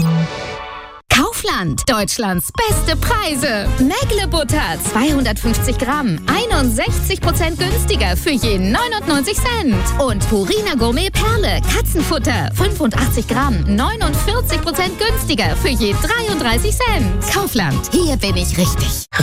Kaufland, Deutschlands beste Preise. Mägle-Butter, 250 Gramm, 61% günstiger für je 99 Cent. Und Purina Gourmet Perle, Katzenfutter, 85 Gramm, 49% günstiger für je 33 Cent. Kaufland, hier bin ich richtig.